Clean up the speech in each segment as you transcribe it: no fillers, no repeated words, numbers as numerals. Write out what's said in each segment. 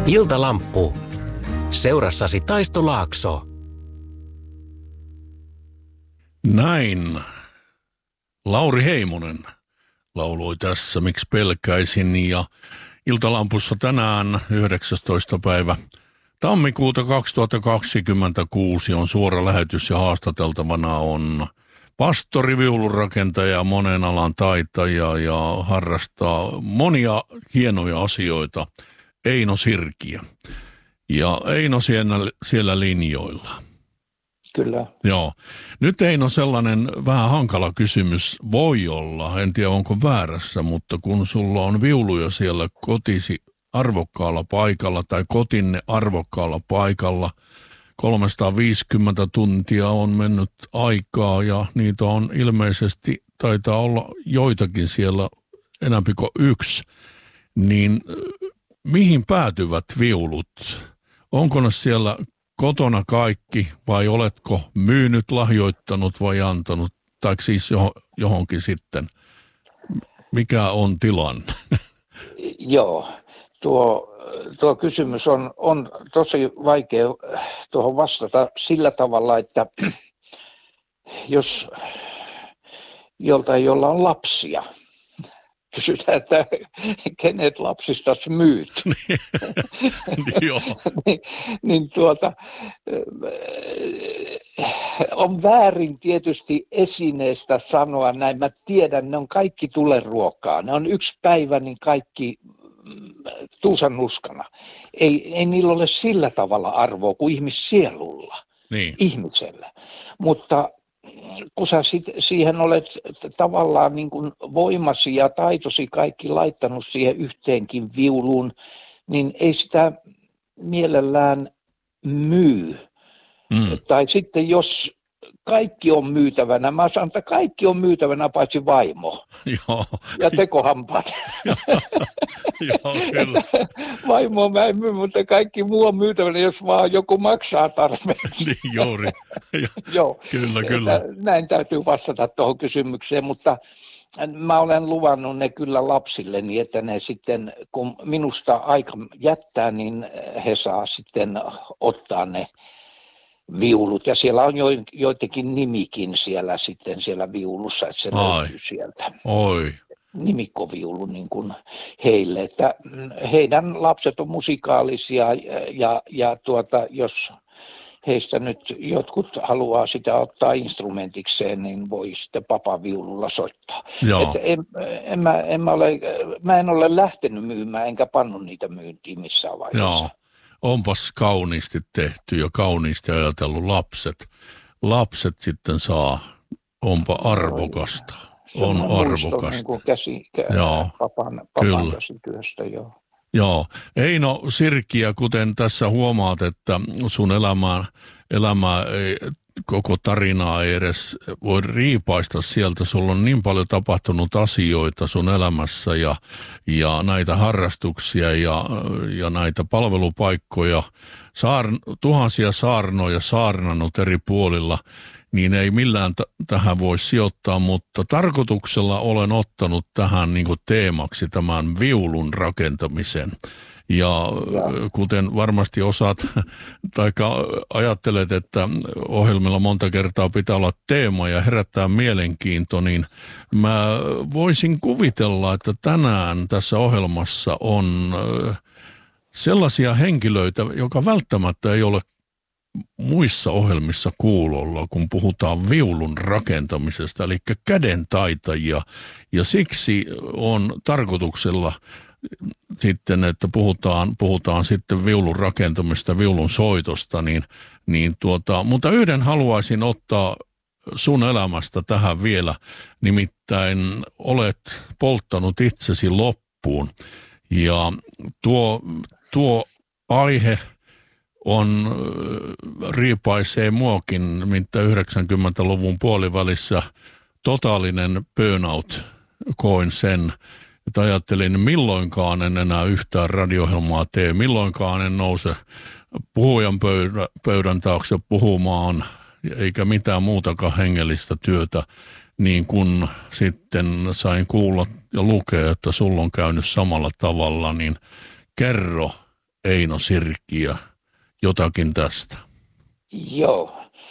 Iltalamppu. Seurassasi Taisto Laakso. Näin. Lauri Heimonen lauloi tässä Miksi pelkäisin, ja Iltalampussa tänään 19. päivä tammikuuta 2026 on suora lähetys ja haastateltavana on pastori, viulunrakentaja, monen alan taitaja ja harrastaa monia hienoja asioita, Eino Sirkiö. Ja Eino siellä linjoilla. Kyllä. Joo. Nyt Eino sellainen vähän hankala kysymys voi olla, en tiedä onko väärässä, mutta kun sulla on viuluja siellä kotisi arvokkaalla paikalla tai kotinne arvokkaalla paikalla, 350 tuntia on mennyt aikaa ja niitä on ilmeisesti, taitaa olla joitakin siellä enemmän kuin yksi, niin mihin päätyvät viulut? Onko ne siellä kotona kaikki vai oletko myynyt, lahjoittanut vai antanut, tai siis johonkin sitten? Mikä on tilanne? Joo, tuo kysymys on tosi vaikea tuohon vastata sillä tavalla, että jos joltain, jolla on lapsia, kysytään, että kenet lapsistasi myyt. niin on väärin tietysti esineestä sanoa näin. Mä tiedän, ne on kaikki tuleruokaa. Ne on yksi päivä, niin kaikki tuusan nuskana. Ei niillä ole sillä tavalla arvoa kuin ihmissielulla, ihmisellä. Mutta kun sä siihen olet tavallaan niin kuin voimasi ja taitosi kaikki laittanut siihen yhteenkin viuluun, niin ei sitä mielellään myy. Tai sitten jos kaikki on myytävänä, mä sanon, että kaikki on myytävänä paitsi vaimo. Joo. Ja tekohampaat. Joo, kyllä. Vaimoa mä en myy, mutta kaikki muu on myytävänä, jos vaan joku maksaa tarpeeksi. Niin, juuri. Joo. Kyllä. Näin täytyy vastata tuohon kysymykseen, mutta mä olen luvannut ne kyllä lapsille, niin että ne sitten, kun minusta aika jättää, niin he saa sitten ottaa ne viulut. Ja siellä on joitakin nimikin siellä viulussa, että se löytyy sieltä. Oi. Nimikkoviulu niin kuin heille, että heidän lapset on musikaalisia ja jos heistä nyt jotkut haluaa sitä ottaa instrumentikseen, niin voi sitten papaviululla soittaa. Mä en ole lähtenyt myymään enkä pannut niitä myyntiin missään vaiheessa. Joo. Onpas kauniisti tehty ja kauniisti ajatellut lapset sitten saa, onpa arvokasta. On arvokasta. Niin papan käsityöstä, joo. Joo. Eino Sirkiö, kuten tässä huomaat, että sun elämä ei, koko tarinaa ei edes voi riipaista sieltä. Sulla on niin paljon tapahtunut asioita sun elämässä ja näitä harrastuksia ja näitä palvelupaikkoja. Tuhansia saarnoja saarnannut eri puolilla. Niin ei millään tähän voi sijoittaa, mutta tarkoituksella olen ottanut tähän niin kuin teemaksi tämän viulun rakentamisen. Ja kuten varmasti osaat, tai ajattelet, että ohjelmilla monta kertaa pitää olla teema ja herättää mielenkiinto, niin mä voisin kuvitella, että tänään tässä ohjelmassa on sellaisia henkilöitä, joka välttämättä ei ole muissa ohjelmissa kuulolla, kun puhutaan viulun rakentamisesta, eli kädentaitajia, ja siksi on tarkoituksella sitten, että puhutaan sitten viulun rakentamista, viulun soitosta, mutta yhden haluaisin ottaa sun elämästä tähän vielä, nimittäin olet polttanut itsesi loppuun, ja tuo aihe riipaisee muakin, mitä 90-luvun puolivälissä totaalinen burnout koin sen, että ajattelin, milloinkaan en enää yhtään radio-ohjelmaa tee, milloinkaan en nouse puhujan pöydän taakse puhumaan, eikä mitään muutakaan hengellistä työtä, niin kun sitten sain kuulla ja lukea, että sulla on käynyt samalla tavalla, niin kerro, Eino Sirkki ja jotakin tästä. Joo.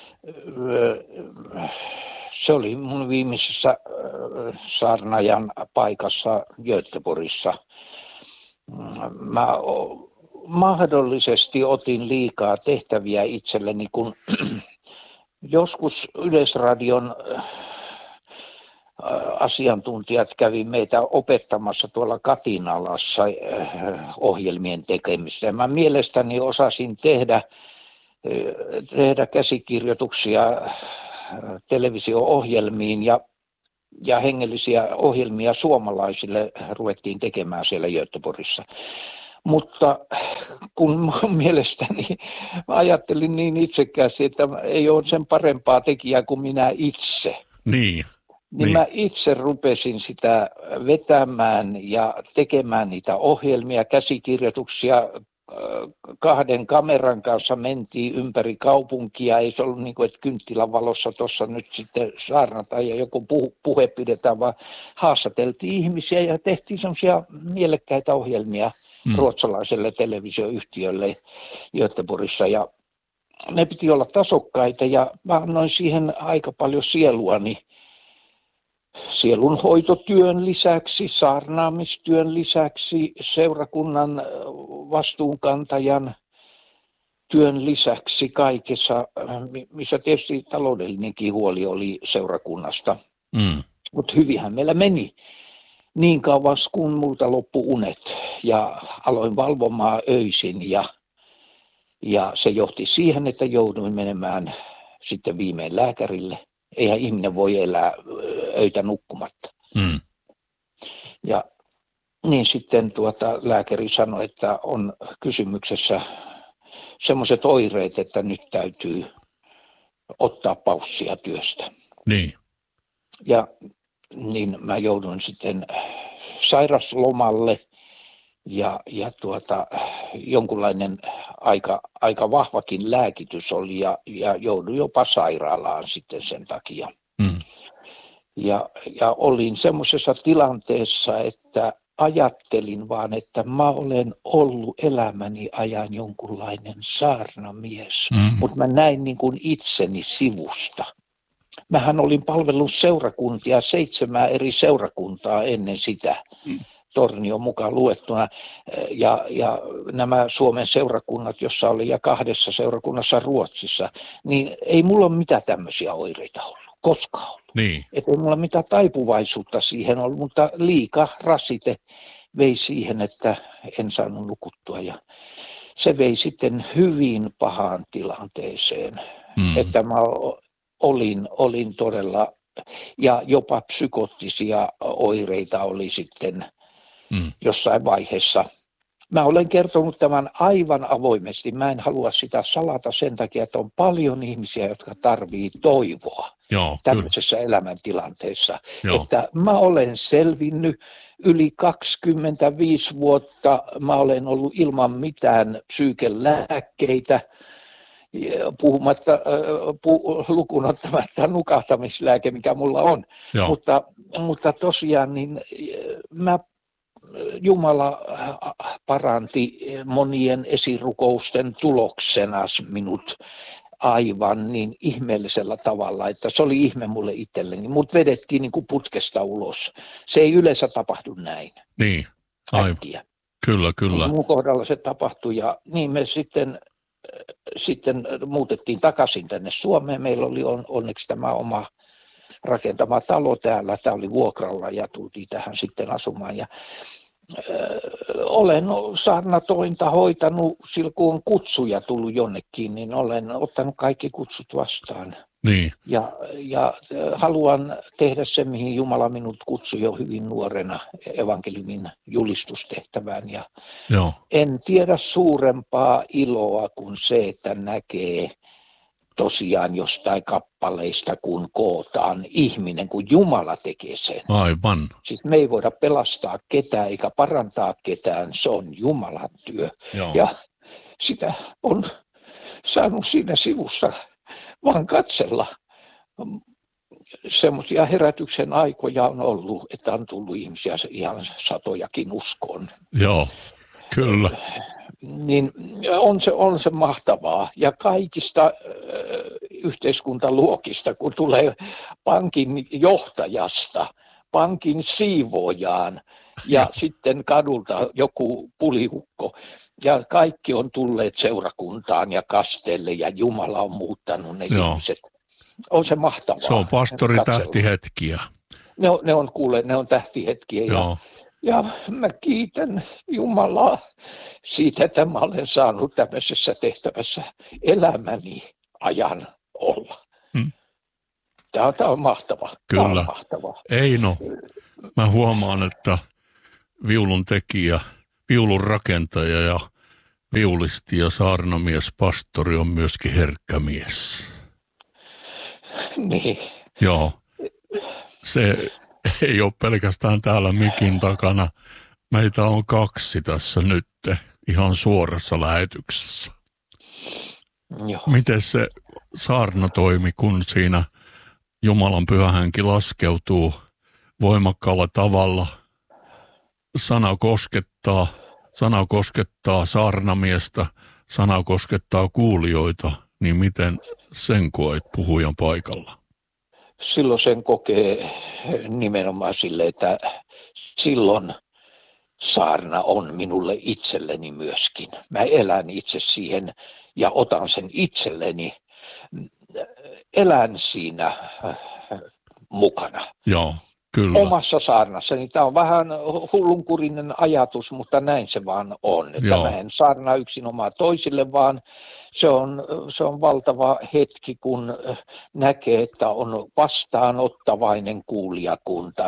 Se oli mun viimeisessä saarnaajan paikassa Göteborgissa. Mä mahdollisesti otin liikaa tehtäviä itselleni, kun joskus Yleisradion asiantuntijat kävi meitä opettamassa tuolla Katinalassa ohjelmien tekemistä. Mä mielestäni osasin tehdä käsikirjoituksia televisio-ohjelmiin ja hengellisiä ohjelmia suomalaisille ruvettiin tekemään siellä Göteborgissa. Mutta kun mielestäni mä ajattelin niin itsekkäästi, että ei ole sen parempaa tekijää kuin minä itse. Niin. Mä itse rupesin sitä vetämään ja tekemään niitä ohjelmia, käsikirjoituksia. 2 kameran kanssa mentiin ympäri kaupunkia, ei se ollut niin kuin, että kynttilän valossa tuossa nyt sitten saarnataan ja joku puhe pidetään, vaan haastateltiin ihmisiä ja tehtiin semmoisia mielekkäitä ohjelmia ruotsalaiselle televisioyhtiölle Göteborgissa ja ne piti olla tasokkaita ja mä annoin siihen aika paljon sieluani. Sielunhoitotyön lisäksi, saarnaamistyön lisäksi, seurakunnan vastuunkantajan työn lisäksi kaikessa, missä tietysti taloudellinenkin huoli oli seurakunnasta. Mutta hyvinhän meillä meni niin kauan, kun multa loppu unet ja aloin valvomaan öisin ja se johti siihen, että jouduin menemään sitten viimein lääkärille. Eihän ihminen voi elää öitä nukkumatta. Ja niin sitten lääkäri sanoi, että on kysymyksessä semmoiset oireet, että nyt täytyy ottaa paussia työstä. Niin. Ja niin mä jouduin sitten sairaslomalle ja jonkunlainen aika vahvakin lääkitys oli ja jouduin jopa sairaalaan sitten sen takia. Ja olin semmoisessa tilanteessa, että ajattelin vaan, että mä olen ollut elämäni ajan jonkunlainen saarnamies, mutta mä näin niin kuin itseni sivusta. Mähän olin palvellut seurakuntia, 7 eri seurakuntaa ennen sitä. Tornio mukaan luettuna ja nämä Suomen seurakunnat, jossa oli ja 2 seurakunnassa Ruotsissa, niin ei mulla ole mitään tämmöisiä oireita ollut, koskaan ollut. Niin. Et ei mulla mitään taipuvaisuutta siihen ollut, mutta liika rasite vei siihen, että en saanut nukuttua ja se vei sitten hyvin pahaan tilanteeseen, että mä olin todella ja jopa psykoottisia oireita oli sitten jossain vaiheessa. Mä olen kertonut tämän aivan avoimesti. Mä en halua sitä salata sen takia, että on paljon ihmisiä, jotka tarvii toivoa tämmöisessä elämäntilanteessa. Että mä olen selvinnyt yli 25 vuotta. Mä olen ollut ilman mitään psyykelääkkeitä. Puhumatta, lukuun ottamatta nukahtamislääke, mikä mulla on. Mutta tosiaan niin Jumala paranti monien esirukousten tuloksena minut aivan niin ihmeellisellä tavalla, että se oli ihme mulle itselleni. Mut vedettiin niin kuin putkesta ulos. Se ei yleensä tapahdu näin. Niin, aivan. Äkkiä. Kyllä. Mun kohdalla se tapahtui ja niin me sitten muutettiin takaisin tänne Suomeen. Meillä oli onneksi tämä oma rakentama talo täällä. Tämä oli vuokralla ja tultiin tähän sitten asumaan. Ja, olen saarnatointa hoitanut silloin, kun on kutsuja tullut jonnekin, niin olen ottanut kaikki kutsut vastaan. Niin. Ja haluan tehdä sen, mihin Jumala minut kutsui jo hyvin nuorena evankeliumin julistustehtävään. Ja en tiedä suurempaa iloa kuin se, että näkee tosiaan jostain kappaleista, kun kootaan ihminen, kun Jumala tekee sen. Aivan. Siis me ei voida pelastaa ketään eikä parantaa ketään, se on Jumalan työ. Ja sitä on saanut siinä sivussa vaan katsella. Semmoisia herätyksen aikoja on ollut, että on tullut ihmisiä ihan satojakin uskoon. Joo, kyllä. niin on se mahtavaa. Ja kaikista yhteiskuntaluokista, kun tulee pankin johtajasta, pankin siivoojaan ja sitten kadulta joku pulihukko. Ja kaikki on tulleet seurakuntaan ja kasteelle ja Jumala on muuttanut ne ihmiset. On se mahtavaa. Se on pastoritähtihetkiä. Ne on tähtihetkiä. Ja mä kiitän Jumalaa siitä, että mä olen saanut tämmöisessä tehtävässä elämäni ajan olla. Tämä on mahtavaa. Kyllä. Tämä on mahtavaa. Eino, mä huomaan, että viulun tekijä, viulun rakentaja ja viulisti ja saarnamies, pastori on myöskin herkkä mies. Niin. Joo. Se ei ole pelkästään täällä mikin takana. Meitä on 2 tässä nyt ihan suorassa lähetyksessä. Joo. Miten se saarna toimi, kun siinä Jumalan pyhä henki laskeutuu voimakkaalla tavalla? Sana koskettaa saarnamiestä, sana koskettaa kuulijoita, niin miten sen koet puhujan paikalla? Silloin sen kokee nimenomaan sille, että silloin saarna on minulle itselleni myöskin. Mä elän itse siihen ja otan sen itselleni, elän siinä mukana. Joo, kyllä. Omassa saarnassani. Tämä on vähän hullunkurinen ajatus, mutta näin se vaan on. Että mä en saarnaa yksinomaan toisille, vaan se on valtava hetki, kun näkee, että on vastaanottavainen kuulijakunta,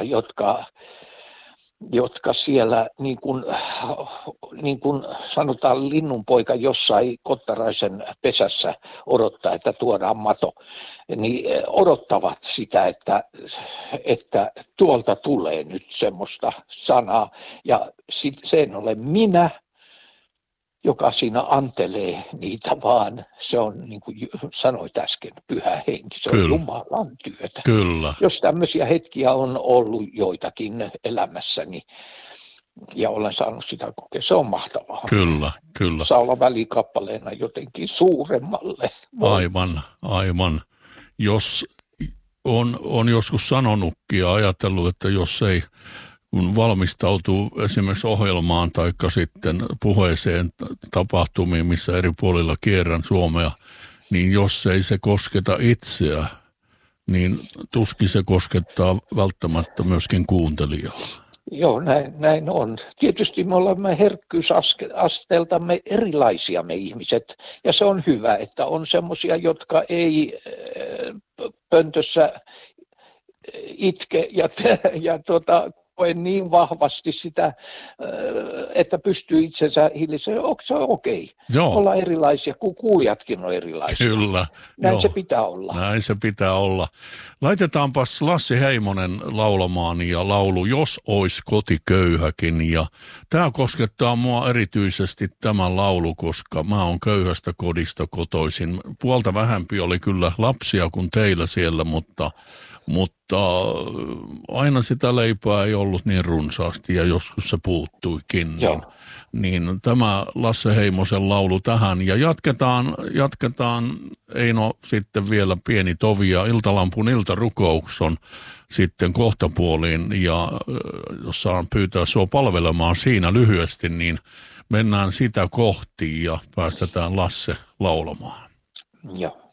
jotka siellä niin kuin sanotaan linnunpoika jossain kottaraisen pesässä odottaa, että tuodaan mato, niin odottavat sitä, että tuolta tulee nyt semmoista sanaa ja sen olen minä, joka siinä antelee niitä, vaan se on, niin kuin sanoit äsken, pyhä henki, se on Jumalan työtä. Kyllä. Jos tämmöisiä hetkiä on ollut joitakin elämässäni ja olen saanut sitä kokea, se on mahtavaa. Kyllä. Saa olla välikappaleena jotenkin suuremmalle. Aivan. Jos on joskus sanonutkin ja ajatellut, että jos ei kun valmistautuu esimerkiksi ohjelmaan tai sitten puheeseen tapahtumiin, missä eri puolilla kierrän Suomea, niin jos ei se kosketa itseä, niin tuskin se koskettaa välttämättä myöskin kuuntelijaa. Joo, näin on. Tietysti me olemme herkkyysasteeltamme erilaisia me ihmiset, ja se on hyvä, että on semmoisia, jotka ei pöntössä itke ja koe niin vahvasti sitä, että pystyy itsensä hillisemään. Onko se okei? Olla erilaisia, kun kuulijatkin on erilaisia. Kyllä. Näin se pitää olla. Näin se pitää olla. Laitetaanpas Lassi Heimonen laulamaan ja laulu Jos ois koti köyhäkin. Ja tämä koskettaa mua erityisesti tämä laulu, koska mä oon köyhästä kodista kotoisin. Puolta vähempi oli kyllä lapsia kuin teillä siellä, mutta aina sitä leipää ei ollut niin runsaasti ja joskus se puuttuikin. Niin tämä Lasse Heimosen laulu tähän ja jatketaan Eino sitten vielä pieni tovi ja Iltalampun iltarukous on sitten kohtapuoliin ja jos saan pyytää sua palvelemaan siinä lyhyesti, niin mennään sitä kohti ja päästetään Lasse laulamaan. Joo.